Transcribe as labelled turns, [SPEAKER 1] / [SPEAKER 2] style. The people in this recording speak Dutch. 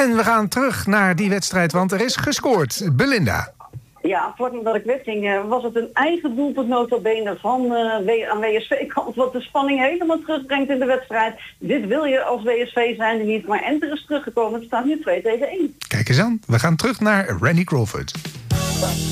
[SPEAKER 1] En we gaan terug naar die wedstrijd, want er is gescoord. Belinda.
[SPEAKER 2] Ja, voordat ik wegging was het een eigen doelpunt nota bene van aan WSV-kant, wat de spanning helemaal terugbrengt in de wedstrijd. Dit wil je als WSV zijn niet, maar Enter is teruggekomen. Het staat nu 2-1.
[SPEAKER 1] Kijk eens aan, we gaan terug naar Randy Crawford.